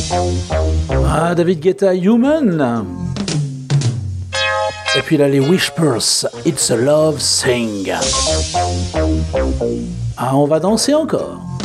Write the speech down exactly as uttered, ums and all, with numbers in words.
Ah, David Guetta, Human. Et puis là, les Whispers, It's a Love Thing. Ah, on va danser encore.